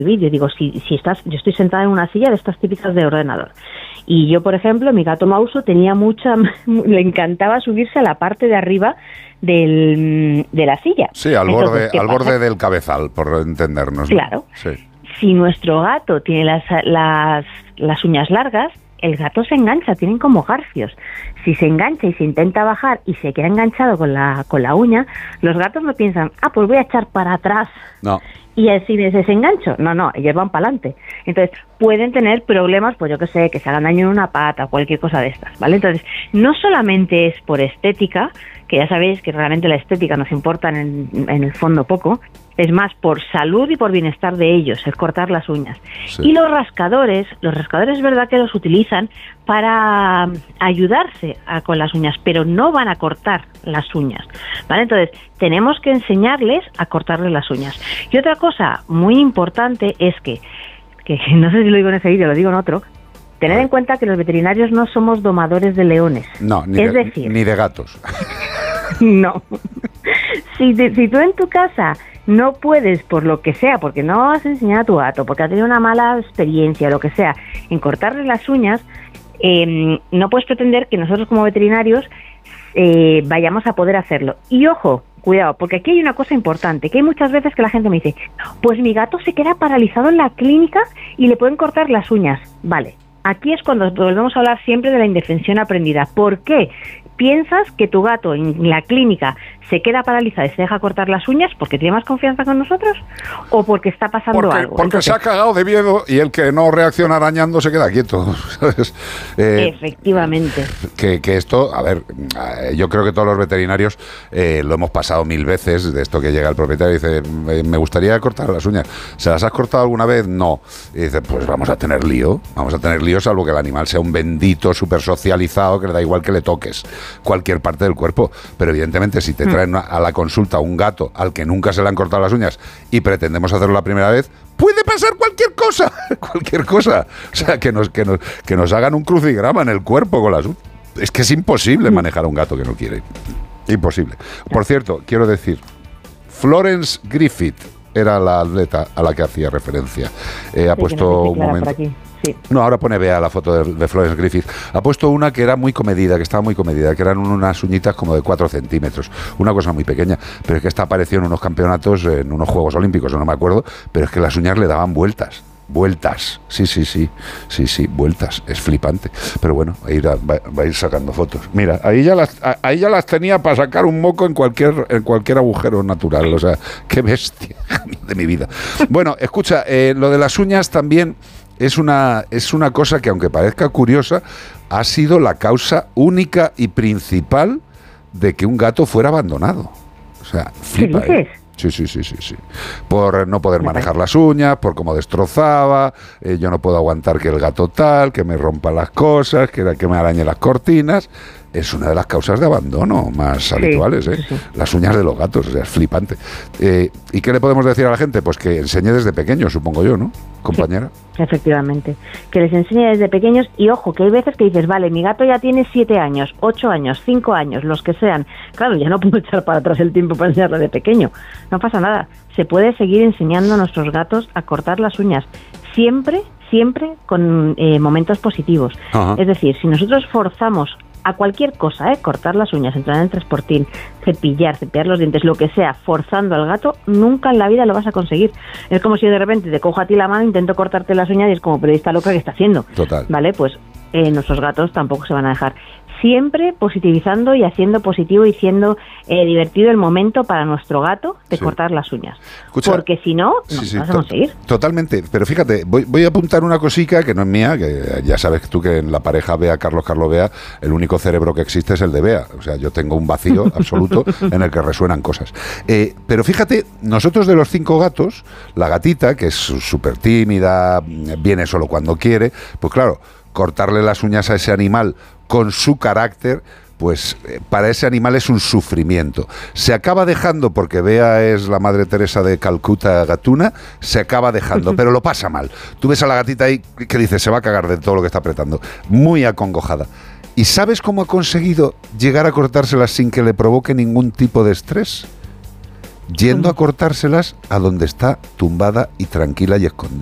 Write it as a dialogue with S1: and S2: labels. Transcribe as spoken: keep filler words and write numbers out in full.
S1: vídeo. Digo, si, si estás, yo estoy sentada en una silla de estas típicas de ordenador. Y yo, por ejemplo, mi gato Mauso tenía mucha, le encantaba subirse a la parte de arriba del, de la silla.
S2: Sí, al Entonces, borde, al borde del cabezal, por entendernos, ¿no?
S1: Claro.
S2: Sí.
S1: Si nuestro gato tiene las, las, las uñas largas, el gato se engancha, tienen como garfios. Si se engancha y se intenta bajar y se queda enganchado con la, con la uña, los gatos no piensan, ah, pues voy a echar para atrás.
S2: No.
S1: Y así me desengancho. No, no, ellos van para adelante. Entonces, pueden tener problemas, pues yo qué sé, que se hagan daño en una pata o cualquier cosa de estas, ¿vale? Entonces, no solamente es por estética, que ya sabéis que realmente la estética nos importa en, en el fondo poco, es más por salud y por bienestar de ellos, el cortar las uñas. Sí. Y los rascadores, los rascadores es verdad que los utilizan para ayudarse a, con las uñas, pero no van a cortar las uñas, ¿vale? Entonces, tenemos que enseñarles a cortarles las uñas. Y otra cosa muy importante es que, que no sé si lo digo en ese vídeo, lo digo en otro, tener en cuenta que los veterinarios no somos domadores de leones.
S2: No, ni,
S1: es
S2: de,
S1: decir,
S2: ni de gatos.
S1: No. Si, te, si tú en tu casa no puedes, por lo que sea, porque no has enseñado a tu gato, porque has tenido una mala experiencia, lo que sea, en cortarle las uñas, eh, no puedes pretender que nosotros como veterinarios eh, vayamos a poder hacerlo. Y ojo, cuidado, porque aquí hay una cosa importante, que hay muchas veces que la gente me dice, pues mi gato se queda paralizado en la clínica y le pueden cortar las uñas. Vale, aquí es cuando volvemos a hablar siempre de la indefensión aprendida. ¿Por qué? ¿Piensas que tu gato en la clínica se queda paralizado y se deja cortar las uñas porque tiene más confianza con nosotros o porque está pasando
S2: porque,
S1: algo?
S2: Porque Entonces, se ha cagado de miedo y el que no reacciona arañando se queda quieto, ¿sabes?
S1: Eh, efectivamente.
S2: Que, que esto, a ver, yo creo que todos los veterinarios eh, lo hemos pasado mil veces, de esto que llega el propietario y dice, me gustaría cortar las uñas. ¿Se las has cortado alguna vez? No. Y dice, pues vamos a tener lío, vamos a tener lío salvo que el animal sea un bendito súper socializado que le da igual que le toques cualquier parte del cuerpo, pero evidentemente si te traen a la consulta un gato al que nunca se le han cortado las uñas y pretendemos hacerlo la primera vez, puede pasar cualquier cosa, cualquier cosa, o sea, que nos, que nos, que nos hagan un crucigrama en el cuerpo con las uñas. Es que es imposible manejar a un gato que no quiere, imposible. Por cierto, quiero decir, Florence Griffith era la atleta a la que hacía referencia. Eh, ha sí, puesto un momento. Sí. No, ahora pone Bea la foto de, de Florence Griffith. Ha puesto una que era muy comedida, que estaba muy comedida, que eran unas uñitas como de cuatro centímetros. Una cosa muy pequeña, pero es que esta apareció en unos campeonatos, en unos Juegos Olímpicos, no me acuerdo, pero es que las uñas le daban vueltas. Vueltas, sí, sí, sí, sí, sí, vueltas, es flipante. Pero bueno, ahí va, va a ir sacando fotos. Mira, ahí ya las, ahí ya las tenía para sacar un moco en cualquier, en cualquier agujero natural. O sea, qué bestia de mi vida. Bueno, escucha, eh, lo de las uñas también es una, es una cosa que, aunque parezca curiosa, ha sido la causa única y principal de que un gato fuera abandonado. O sea, flipa,
S1: ¿qué dices?
S2: ¿eh? Sí, sí, sí, sí, sí. Por no poder manejar las uñas, por cómo destrozaba, eh, yo no puedo aguantar que el gato tal, que me rompa las cosas, que, que me arañe las cortinas. Es una de las causas de abandono más sí, habituales, ¿eh? Sí. Las uñas de los gatos, o sea, es flipante. Eh, ¿Y qué le podemos decir a la gente? Pues que enseñe desde pequeño, supongo yo, ¿no, compañera?
S1: Sí, efectivamente. Que les enseñe desde pequeños y, ojo, que hay veces que dices, vale, mi gato ya tiene siete años, ocho años, cinco años, los que sean. Claro, ya no puedo echar para atrás el tiempo para enseñarlo de pequeño. No pasa nada. Se puede seguir enseñando a nuestros gatos a cortar las uñas. Siempre, siempre con eh, momentos positivos. Ajá. Es decir, si nosotros forzamos a cualquier cosa, ¿eh? Cortar las uñas, entrar en el transportín, cepillar, cepillar los dientes, lo que sea, forzando al gato, nunca en la vida lo vas a conseguir. Es como si de repente te cojo a ti la mano, intento cortarte las uñas y es como, pero esta loca que está haciendo.
S2: Total.
S1: ¿Vale? Pues eh, nuestros gatos tampoco se van a dejar. Siempre positivizando y haciendo positivo y siendo eh, divertido el momento para nuestro gato de sí. cortar las uñas.
S2: Escucha,
S1: porque si no, no
S2: sí, sí,
S1: vas a conseguir.
S2: Totalmente. Pero fíjate, voy, voy a apuntar una cosica que no es mía, que ya sabes tú que en la pareja Bea, Carlos, Carlos, Bea, el único cerebro que existe es el de Bea. O sea, yo tengo un vacío absoluto en el que resuenan cosas. Eh, pero fíjate, nosotros de los cinco gatos, la gatita, que es súper tímida, viene solo cuando quiere, pues claro, cortarle las uñas a ese animal con su carácter, pues eh, para ese animal es un sufrimiento. Se acaba dejando, porque Bea es la Madre Teresa de Calcuta gatuna, se acaba dejando, pero lo pasa mal. Tú ves a la gatita ahí que dice, se va a cagar de todo lo que está apretando, muy acongojada. ¿Y sabes cómo ha conseguido llegar a cortárselas sin que le provoque ningún tipo de estrés? yendo a cortárselas a donde está tumbada y tranquila y escondida.